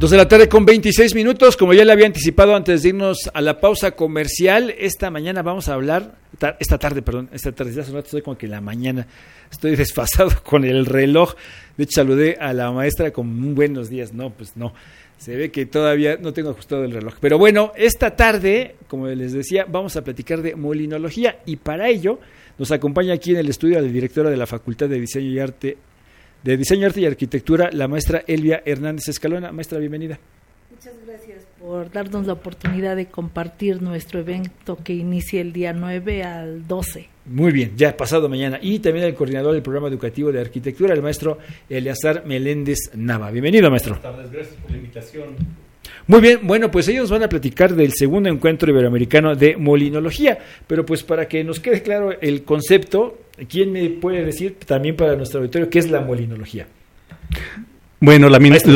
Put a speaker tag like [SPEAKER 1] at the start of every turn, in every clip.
[SPEAKER 1] 2:26 p.m. Como ya le había anticipado antes de irnos a la pausa comercial, esta tarde, ya hace un rato estoy como que en la mañana, estoy desfasado con el reloj. De hecho, saludé a la maestra con un buenos días. No, pues no, se ve que todavía no tengo ajustado el reloj. Pero bueno, esta tarde, como les decía, vamos a platicar de molinología y para ello nos acompaña aquí en el estudio la directora de la Facultad de Diseño y Arte y Arquitectura, la maestra Elvia Hernández Escalona. Maestra, bienvenida.
[SPEAKER 2] Muchas gracias por darnos la oportunidad de compartir nuestro evento que inicia el día 9 al 12.
[SPEAKER 1] Muy bien, ya pasado mañana. Y también el coordinador del programa educativo de arquitectura, el maestro Eleazar Meléndez Nava. Bienvenido, maestro.
[SPEAKER 3] Buenas tardes, gracias por la invitación.
[SPEAKER 1] Muy bien, bueno, pues ellos van a platicar del segundo encuentro iberoamericano de molinología, pero pues para que nos quede claro el concepto, ¿quién me puede decir también para nuestro auditorio qué es la molinología?
[SPEAKER 3] Bueno,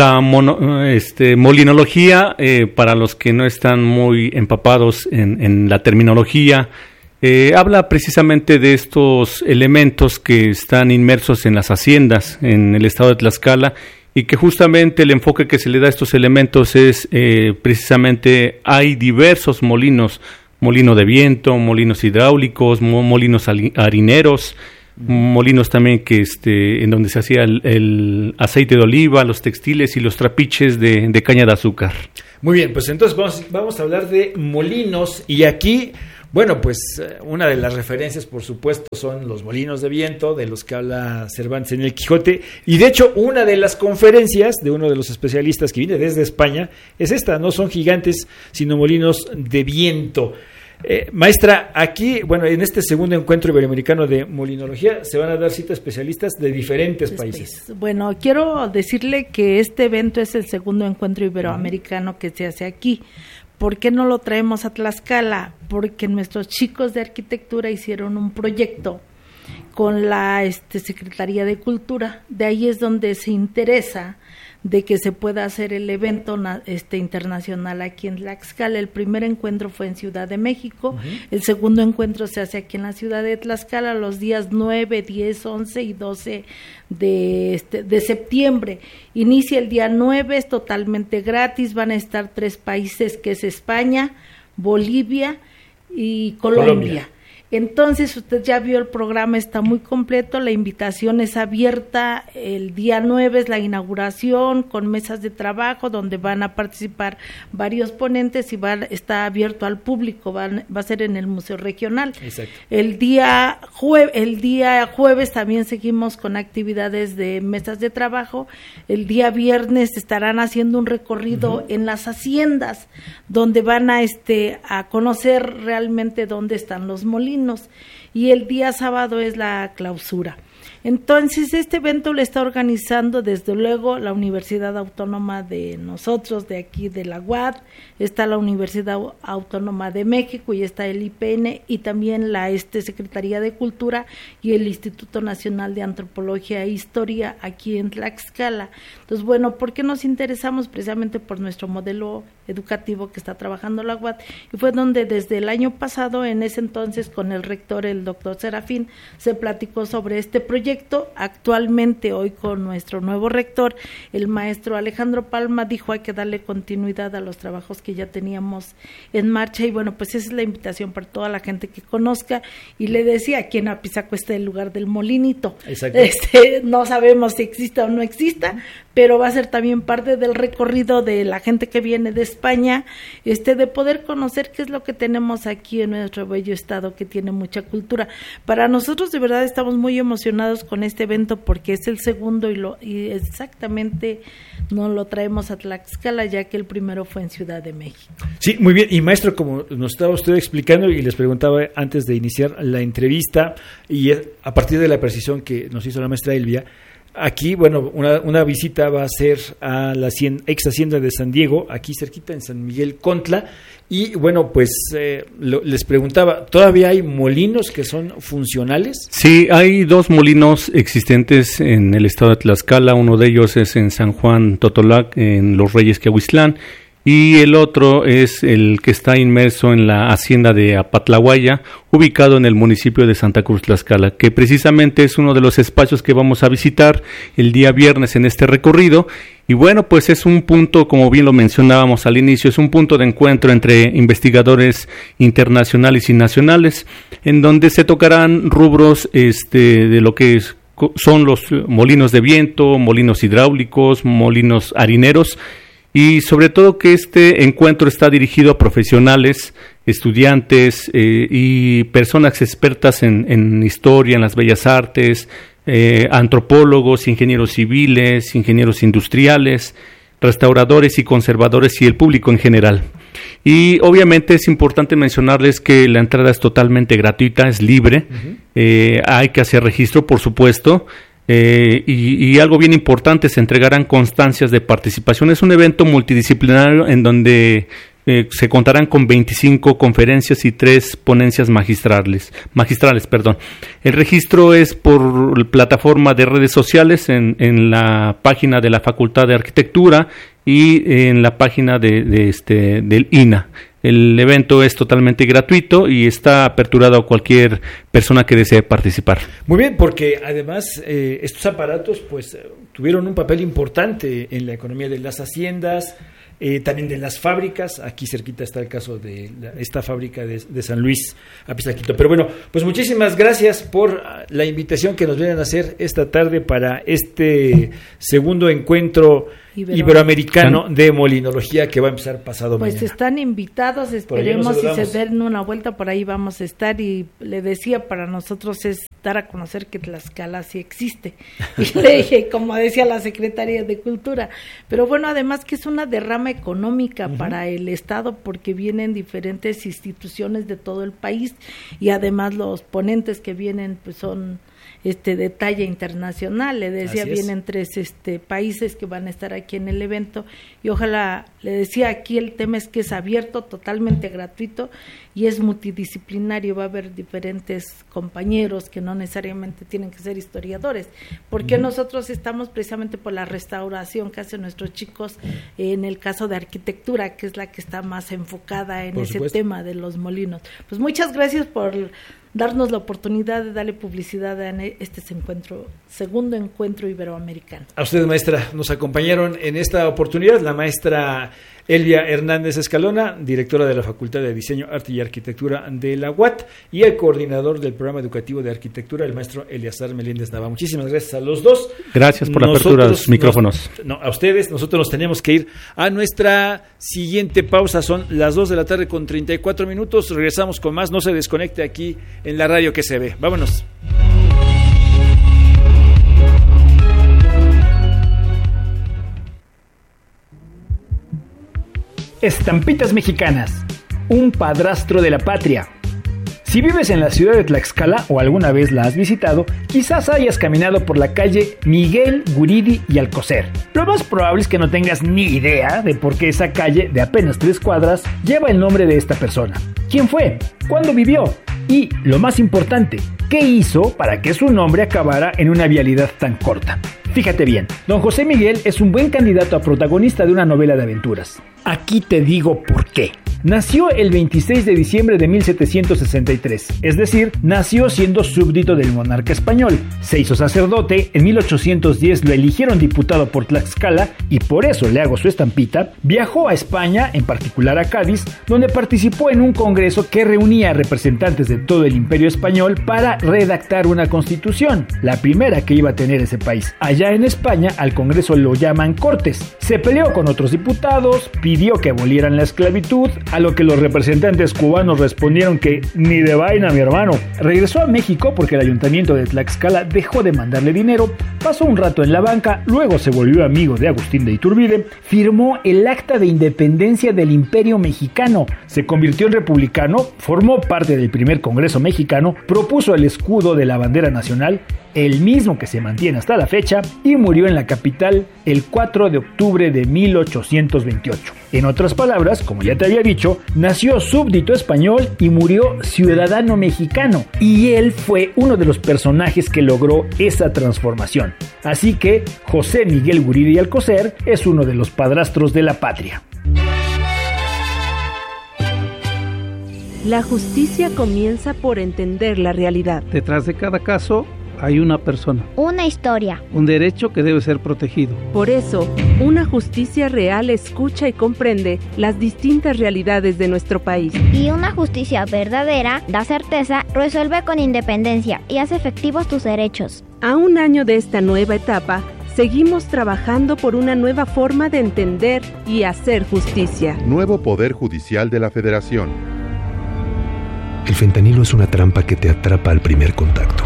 [SPEAKER 3] molinología, para los que no están muy empapados en la terminología, habla precisamente de estos elementos que están inmersos en las haciendas en el estado de Tlaxcala, y que justamente el enfoque que se le da a estos elementos es precisamente hay diversos molinos, molino de viento, molinos hidráulicos, molinos harineros, molinos también que en donde se hacía el aceite de oliva, los textiles y los trapiches de caña de azúcar.
[SPEAKER 1] Muy bien, pues entonces vamos a hablar de molinos y aquí, bueno, pues una de las referencias, por supuesto, son los molinos de viento, de los que habla Cervantes en el Quijote, y de hecho una de las conferencias de uno de los especialistas que viene desde España es esta, no son gigantes, sino molinos de viento. Maestra, aquí, bueno, en este segundo encuentro iberoamericano de molinología se van a dar cita a especialistas de diferentes países.
[SPEAKER 2] Bueno, quiero decirle que este evento es el segundo encuentro iberoamericano que se hace aquí. ¿Por qué no lo traemos a Tlaxcala? Porque nuestros chicos de arquitectura hicieron un proyecto con la Secretaría de Cultura. De ahí es donde se interesa de que se pueda hacer el evento internacional aquí en Tlaxcala. El primer encuentro fue en Ciudad de México, el segundo encuentro se hace aquí en la ciudad de Tlaxcala los días 9, 10, 11 y 12 de septiembre. Inicia el día 9, es totalmente gratis, van a estar 3 países que es España, Bolivia y Colombia. Entonces, usted ya vio el programa, está muy completo, la invitación es abierta, el día 9 es la inauguración con mesas de trabajo donde van a participar varios ponentes y está abierto al público, va a ser en el Museo Regional.
[SPEAKER 1] Exacto.
[SPEAKER 2] El día jueves también seguimos con actividades de mesas de trabajo, el día viernes estarán haciendo un recorrido en las haciendas donde van a conocer realmente dónde están los molinos. Y el día sábado es la clausura. Entonces, este evento lo está organizando desde luego la Universidad Autónoma de nosotros, de aquí de la UAD, está la Universidad Autónoma de México y está el IPN y también la Secretaría de Cultura y el Instituto Nacional de Antropología e Historia aquí en Tlaxcala. Entonces, bueno, ¿por qué nos interesamos? Precisamente por nuestro modelo educativo que está trabajando la UAD, y fue donde desde el año pasado, en ese entonces con el rector, el doctor Serafín, se platicó sobre este proyecto. Actualmente, hoy con nuestro nuevo rector, el maestro Alejandro Palma, dijo hay que darle continuidad a los trabajos que ya teníamos en marcha, y bueno, pues esa es la invitación para toda la gente que conozca, y le decía, aquí en Apizaco está el lugar del molinito.
[SPEAKER 1] Exacto.
[SPEAKER 2] No sabemos si exista o no exista, pero va a ser también parte del recorrido de la gente que viene de España, de poder conocer qué es lo que tenemos aquí en nuestro bello estado que tiene mucha cultura. Para nosotros de verdad estamos muy emocionados con este evento porque es el segundo y exactamente nos lo traemos a Tlaxcala, ya que el primero fue en Ciudad de México.
[SPEAKER 1] Sí, muy bien. Y maestro, como nos estaba usted explicando y les preguntaba antes de iniciar la entrevista y a partir de la precisión que nos hizo la maestra Elvia, aquí, bueno, una visita va a ser a la ex hacienda de San Diego, aquí cerquita en San Miguel Contla, y bueno, pues les preguntaba, ¿todavía hay molinos que son funcionales?
[SPEAKER 3] Sí, hay 2 molinos existentes en el estado de Tlaxcala, uno de ellos es en San Juan Totolac, en Los Reyes Quiahuiztlán, y el otro es el que está inmerso en la hacienda de Apatlahuaya, ubicado en el municipio de Santa Cruz Tlaxcala, que precisamente es uno de los espacios que vamos a visitar el día viernes en este recorrido. Y bueno, pues es un punto, como bien lo mencionábamos al inicio, es un punto de encuentro entre investigadores internacionales y nacionales, en donde se tocarán rubros de lo que son los molinos de viento, molinos hidráulicos, molinos harineros, y sobre todo que este encuentro está dirigido a profesionales, estudiantes y personas expertas en historia, en las bellas artes, antropólogos, ingenieros civiles, ingenieros industriales, restauradores y conservadores y el público en general. Y obviamente es importante mencionarles que la entrada es totalmente gratuita, es libre, hay que hacer registro, por supuesto. Y algo bien importante, se entregarán constancias de participación. Es un evento multidisciplinario en donde se contarán con 25 conferencias y 3 ponencias magistrales. El registro es por plataforma de redes sociales en la página de la Facultad de Arquitectura y en la página del INA. El evento es totalmente gratuito y está aperturado a cualquier persona que desee participar.
[SPEAKER 1] Muy bien, porque además estos aparatos pues tuvieron un papel importante en la economía de las haciendas, también de las fábricas. Aquí cerquita está el caso de esta fábrica de San Luis Apizaquito. Pero bueno, pues muchísimas gracias por la invitación que nos vienen a hacer esta tarde para este segundo encuentro iberoamericano de molinología que va a empezar pasado mañana.
[SPEAKER 2] Pues están invitados, esperemos si se den una vuelta, por ahí vamos a estar. Y le decía, para nosotros es dar a conocer que Tlaxcala sí existe, y le dije, como decía la secretaria de Cultura, pero bueno, además que es una derrama económica para el Estado, porque vienen diferentes instituciones de todo el país, y además los ponentes que vienen pues son de talla internacional. Le decía, vienen 3 países que van a estar aquí en el evento, y ojalá, le decía, aquí el tema es que es abierto, totalmente gratuito, y es multidisciplinario. Va a haber diferentes compañeros que no necesariamente tienen que ser historiadores, porque nosotros estamos precisamente por la restauración que hacen nuestros chicos en el caso de arquitectura, que es la que está más enfocada en ese tema de los molinos. Pues muchas gracias por darnos la oportunidad de darle publicidad a este segundo encuentro iberoamericano. A
[SPEAKER 1] ustedes, maestra, nos acompañaron en esta oportunidad la maestra Elvia Hernández Escalona, directora de la Facultad de Diseño, Arte y Arquitectura de la UAT, y el coordinador del programa educativo de arquitectura, el maestro Eleazar Meléndez Nava. Muchísimas gracias a los dos.
[SPEAKER 3] Gracias por la apertura de los micrófonos.
[SPEAKER 1] A ustedes. Nosotros nos tenemos que ir a nuestra siguiente pausa. Son las 2:00 con 34 minutos. Regresamos con más. No se desconecte aquí en la radio que se ve. Vámonos.
[SPEAKER 4] Estampitas Mexicanas, un padrastro de la patria. Si vives en la ciudad de Tlaxcala o alguna vez la has visitado, quizás hayas caminado por la calle Miguel Guridi y Alcocer. Lo más probable es que no tengas ni idea de por qué esa calle de apenas 3 cuadras lleva el nombre de esta persona. ¿Quién fue? ¿Cuándo vivió? Y, lo más importante, ¿qué hizo para que su nombre acabara en una vialidad tan corta? Fíjate bien, don José Miguel es un buen candidato a protagonista de una novela de aventuras. Aquí te digo por qué. Nació el 26 de diciembre de 1763, es decir, nació siendo súbdito del monarca español. Se hizo sacerdote, en 1810 lo eligieron diputado por Tlaxcala y por eso le hago su estampita. Viajó a España, en particular a Cádiz, donde participó en un congreso que reunía a representantes de todo el imperio español para redactar una constitución, la primera que iba a tener ese país. Allá en España al congreso lo llaman Cortes. Se peleó con otros diputados, pidió que abolieran la esclavitud, a lo que los representantes cubanos respondieron que ni de vaina, mi hermano. Regresó a México porque el ayuntamiento de Tlaxcala dejó de mandarle dinero, pasó un rato en la banca, luego se volvió amigo de Agustín de Iturbide, firmó el acta de independencia del Imperio Mexicano, se convirtió en republicano, formó parte del primer Congreso mexicano, propuso el escudo de la bandera nacional, el mismo que se mantiene hasta la fecha, y murió en la capital el 4 de octubre de 1828. En otras palabras, como ya te había dicho, nació súbdito español y murió ciudadano mexicano, y él fue uno de los personajes que logró esa transformación. Así que José Miguel Guridi y Alcocer es uno de los padrastros de la patria.
[SPEAKER 5] La justicia comienza por entender la realidad.
[SPEAKER 6] Detrás de cada caso hay una persona.
[SPEAKER 7] Una historia.
[SPEAKER 6] Un derecho que debe ser protegido.
[SPEAKER 5] Por eso, una justicia real escucha y comprende las distintas realidades de nuestro país.
[SPEAKER 7] Y una justicia verdadera da certeza, resuelve con independencia y hace efectivos tus derechos.
[SPEAKER 5] A un año de esta nueva etapa, seguimos trabajando por una nueva forma de entender y hacer justicia.
[SPEAKER 8] Nuevo Poder Judicial de la Federación.
[SPEAKER 9] El fentanilo es una trampa que te atrapa al primer contacto.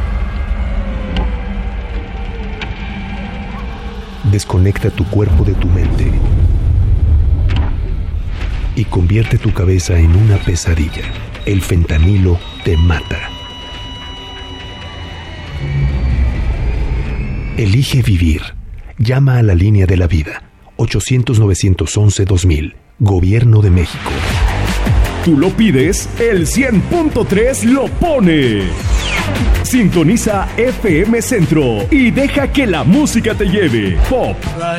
[SPEAKER 9] Desconecta tu cuerpo de tu mente y convierte tu cabeza en una pesadilla. El fentanilo te mata. Elige vivir. Llama a la línea de la vida. 800-911-2000. Gobierno de México.
[SPEAKER 10] Tú lo pides, el 100.3 lo pone. Sintoniza FM Centro y deja que la música te lleve. Pop,